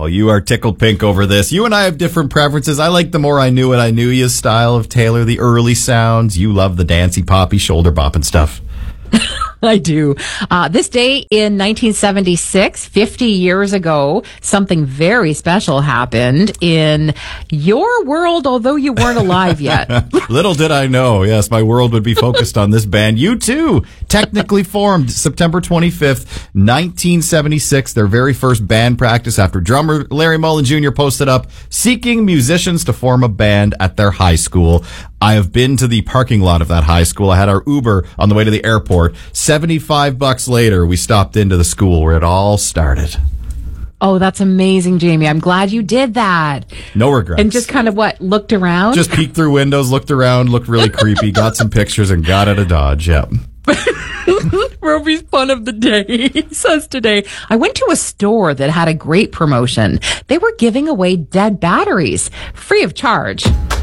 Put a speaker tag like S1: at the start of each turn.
S1: Oh, you are tickled pink over this. You and I have different preferences. I like the More I Knew What I Knew You style of Taylor, the early sounds. You love the dancey, poppy, shoulder bopping stuff.
S2: I do. This day in 1976, 50 years ago, something very special happened in your world, although you weren't alive yet.
S1: Little did I know, yes, my world would be focused on this band. U2, technically formed September 25th, 1976, their very first band practice after drummer Larry Mullen Jr. posted up, seeking musicians to form a band at their high school. I have been to the parking lot of that high school. I had our Uber on the way to the airport. $75 later, we stopped into the school where it all started.
S2: Oh, that's amazing, Jamie. I'm glad you did that.
S1: No regrets.
S2: And just kind of looked around?
S1: Just peeked through windows, looked around, looked really creepy, got some pictures, and got out of Dodge. Yep.
S2: Roby's fun of the day. He says today, I went to a store that had a great promotion. They were giving away dead batteries free of charge.